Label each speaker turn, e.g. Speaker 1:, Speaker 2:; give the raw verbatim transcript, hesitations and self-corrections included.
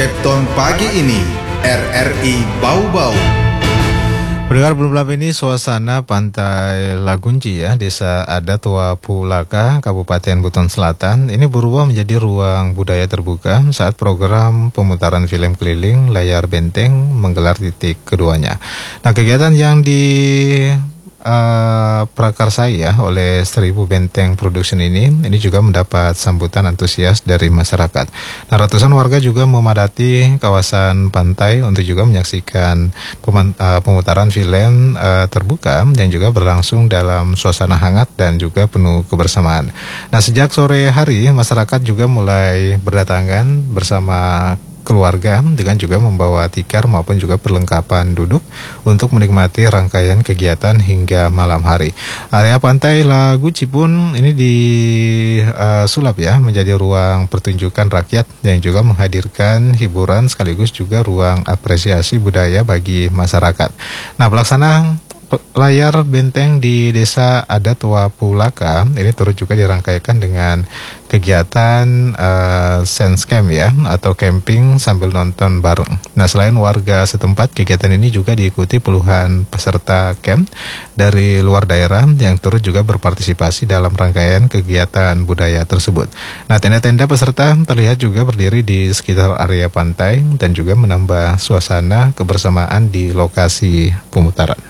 Speaker 1: Repton pagi ini, R R I Bau-Bau.
Speaker 2: Pendengar, belum lama ini suasana pantai Lagunji ya, Desa Adat Wapulaka, Kabupaten Buton Selatan, ini berubah menjadi ruang budaya terbuka saat program pemutaran film keliling layar benteng menggelar titik keduanya. Nah, kegiatan yang di Uh, prakarsai ya oleh Seribu Benteng Production ini ini juga mendapat sambutan antusias dari masyarakat. Nah, ratusan warga juga memadati kawasan pantai untuk juga menyaksikan peman, uh, pemutaran film uh, terbuka yang juga berlangsung dalam suasana hangat dan juga penuh kebersamaan. Nah, sejak sore hari masyarakat juga mulai berdatangan bersama keluarga dengan juga membawa tikar maupun juga perlengkapan duduk untuk menikmati rangkaian kegiatan hingga malam hari. Area pantai Lagunji pun ini disulap uh, ya menjadi ruang pertunjukan rakyat yang juga menghadirkan hiburan sekaligus juga ruang apresiasi budaya bagi masyarakat. Nah, pelaksanaan layar benteng di Desa Adat Wapulaka ini turut juga dirangkaikan dengan kegiatan uh, sense camp ya atau camping sambil nonton bareng. Nah, selain warga setempat, kegiatan ini juga diikuti puluhan peserta camp dari luar daerah yang turut juga berpartisipasi dalam rangkaian kegiatan budaya tersebut. Nah, tenda-tenda peserta terlihat juga berdiri di sekitar area pantai dan juga menambah suasana kebersamaan di lokasi pemutaran.